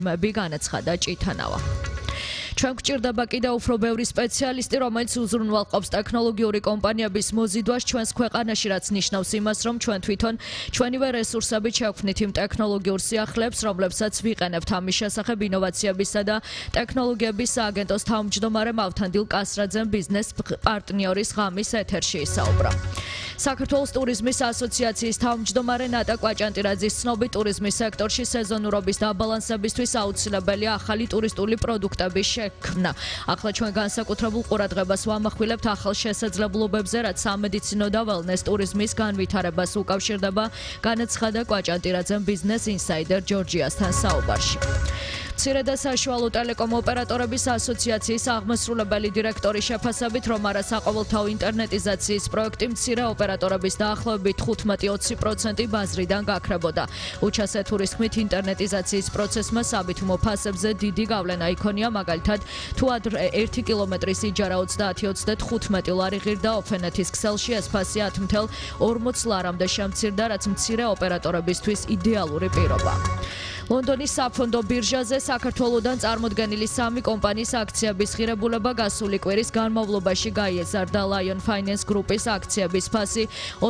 განაცხადა ჭითანავა. Ჩვენ გვჭირდება კიდევ უფრო ბევრი სპეციალისტი, რომელიც უზრუნველყოფს ტექნოლოგიური კომპანიების მოზიდვას ჩვენს ქვეყანაში, რაც ნიშნავს იმას, რომ ჩვენ თვითონ ჩვენივე რესურსებით შევქმნით იმ ტექნოლოგიურ სიახლეებს, რომლებსაც ვიყენებთ. ამის შესახებ ინოვაციებისა და ტექნოლოგიების სააგენტოს თავმჯდომარე მავთანდილ კასრაძემ ბიზნეს პარტნიორის ღამის ეთერში ისაუბრა. საქართველოს ტურიზმის ასოციაციის თავმჯდომარე ნატა კვაჭანტირაძის ცნობით, ტურიზმის სექტორში სეზონურობის დაბალანსებისთვის აუცილებელია ახალი ტურისტული პროდუქტების შექმნა. ახლა ჩვენ განსაკუთრებულ ყურადღებას ვამახვილებთ ახალ შესაძლებლობებზე, რაც სამედიცინო და ველნეს ტურიზმის განვითარებას უკავშირდება, განაცხადა კვაჭანტირაძემ ბიზნეს ინსაიდერ ჯორჯიასთან საუბარში. მცირე და საშუალო ტელეკომ ოპერატორების ასოციაციის აღმასრულებელი დირექტორის შეფასებით, რომ არასაყოველთაო ინტერნეტიზაციის პროექტი მცირე ოპერატორების დაახლოებით 15-20% ბაზრიდან გაქრებოდა. უჩასეთურის თქმით, ინტერნეტიზაციის პროცესმა საბითმო ფასებზე დიდი გავლენა იქონია, მაგალითად, თუ ადრე 1 კილომეტრის იჯარა 30-35 ლარი ღირდა ოფენეთის ქსელში, ეს ფასი 10.40 ლარამდე შემცირდა, რაც მცირე ოპერატორებისთვის იდეალური პირობა. ლონდონის საფონდო ბირჟაზე საქართველოდან წარმოდგენილი 3 კომპანიის აქციების ღირებულება გასული კვირის განმავლობაში გაიზარდა. Lion Finance Group-ის აქციების ფასი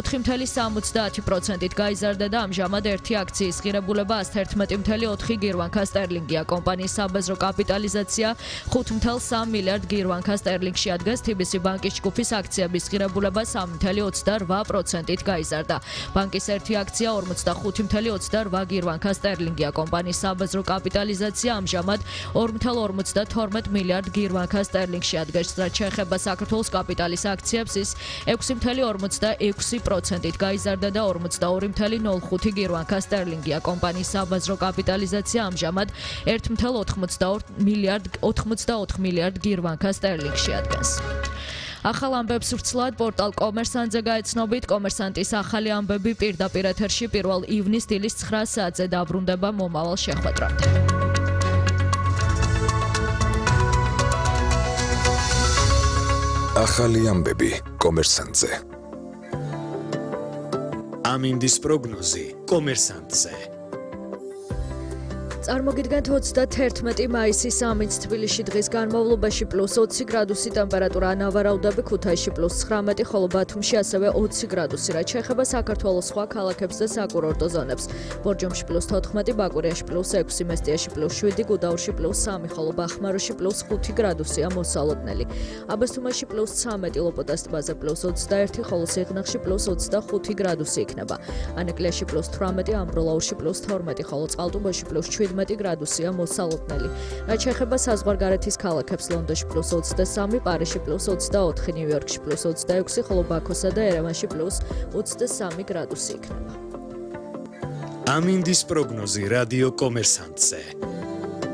4.70%-ით გაიზარდა და ამჟამად ერთი აქციის ღირებულება 111.4 გირვანქა სტერლინგია. კომპანიის საბაზრო კაპიტალიზაცია 5.3 მილიარდ გირვანქა სტერლინგში ადგას. TBC ბანკის ჯგუფის აქციების ღირებულება 3.28%-ით გაიზარდა. ბანკის ერთი აქცია 45.28 გირვანქა სტერლინგია. კომპანიის საბაზრო კაპიტალიზაცია ამჟამად 2.52 მილიარდ გირვანქა სტერლინგში ადგას, რაც შეეხება საქართველოს კაპიტალის აქციებს, ის 6.46%-ით გაიზარდა და 42.05 გირვანქა სტერლინგია. კომპანიის საბაზრო კაპიტალიზაცია ამჟამად 1.84 მილიარდ გირვანქა სტერლინგში ადგას. ახალ ამბებს ვრცლად პორტალ კომერსანტზე გაეცნობით. კომერსანტის ახალი ამბები პირდაპირ ეთერში 1 ივნის დილის 9 საათზე დაბრუნდება მომავალ შეხვედრამდე. ახალი ამბები კომერსანტზე. ამინდის პროგნოზი კომერსანტზე. წარმოგიდგენთ 31 მაისის ამინდს თბილისში დღის განმავლობაში +20 გრადუსი ტემპერატურა, ნავარაუდები ქუთაისში +19, ხოლო ბათუმში ასევე 20 გრადუსი, რაც შეეხება საქართველოს სხვა ქალაქებს და საკურორტო ზონებს. ბორჯომში +14, ბაკურიაში +6, მესტიაში +7, გუდაურში +3, ხოლო ბახმაროში +5 გრადუსია მოსალოდნელი. აბასთუმანში +13, ლოპოტას ტბაზე +21, ხოლო სიღნაღში +25 გრადუსი იქნება. ანეკლიაში +18, ამბროლაურში +12, ხოლო წყალტუბოში +7 გრადუსია მოსალოდნელი. რაც შეეხება საზღვარგარეთის ქალაქებს, ლონდონში +23, პარიზში +24, ნიუ-იორკში +26, ხოლო ბაქოსა და ერევანში +23 გრადუსი იქნება. ამინდის პროგნოზი რადიო კომერსანტზე.